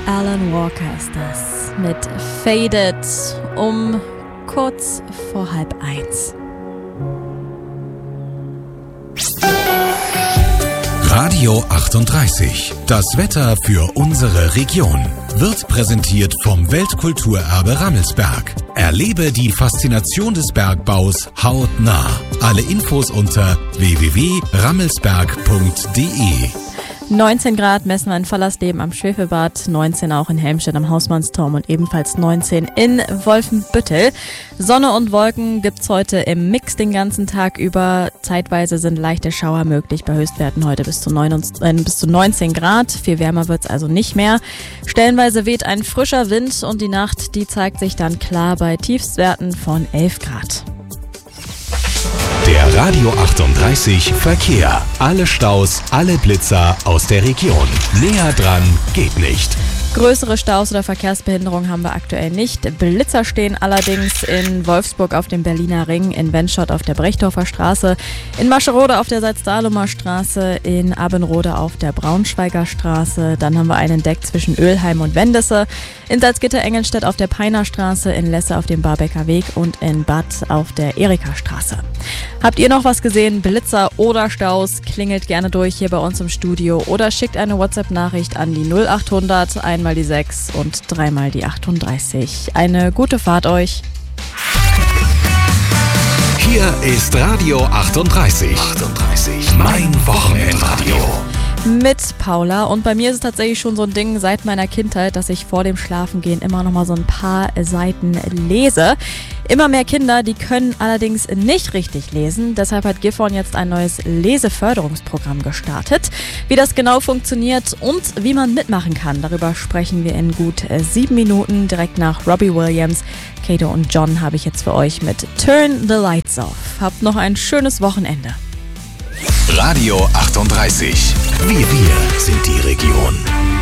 Alan Walker ist das mit Faded um kurz vor 12:30. Radio 38. Das Wetter für unsere Region wird präsentiert vom Weltkulturerbe Rammelsberg. Erlebe die Faszination des Bergbaus hautnah. Alle Infos unter www.rammelsberg.de. 19 Grad messen wir in Fallersleben am Schwefelbad, 19 auch in Helmstedt am Hausmannsturm und ebenfalls 19 in Wolfenbüttel. Sonne und Wolken gibt's heute im Mix den ganzen Tag über. Zeitweise sind leichte Schauer möglich, bei Höchstwerten heute bis zu 19 Grad. Viel wärmer wird's also nicht mehr. Stellenweise weht ein frischer Wind und die Nacht, die zeigt sich dann klar bei Tiefstwerten von 11 Grad. Der Radio 38 Verkehr. Alle Staus, alle Blitzer aus der Region. Näher dran geht nicht. Größere Staus oder Verkehrsbehinderungen haben wir aktuell nicht. Blitzer stehen allerdings in Wolfsburg auf dem Berliner Ring, in Wenschott auf der Brechdorfer Straße, in Mascherode auf der Salzdahlumer Straße, in Abbenrode auf der Braunschweiger Straße. Dann haben wir einen entdeckt zwischen Oelheim und Wendesse, in Salzgitter-Engelstedt auf der Peiner Straße, in Lesse auf dem Barbecker Weg und in Bad auf der Erika Straße. Habt ihr noch was gesehen? Blitzer oder Staus? Klingelt gerne durch hier bei uns im Studio oder schickt eine WhatsApp-Nachricht an die 0800 einmal die 6 und dreimal die 38. Eine gute Fahrt euch. Hier ist Radio 38. Mein Wochenendradio. Mit Paula, und bei mir ist es tatsächlich schon so ein Ding seit meiner Kindheit, dass ich vor dem Schlafengehen immer noch mal so ein paar Seiten lese. Immer mehr Kinder, die können allerdings nicht richtig lesen. Deshalb hat Gifhorn jetzt ein neues Leseförderungsprogramm gestartet. Wie das genau funktioniert und wie man mitmachen kann, darüber sprechen wir in gut 7 Minuten. Direkt nach Robbie Williams, Kato und John habe ich jetzt für euch mit Turn the Lights Off. Habt noch ein schönes Wochenende. Radio 38. Wir sind die Region.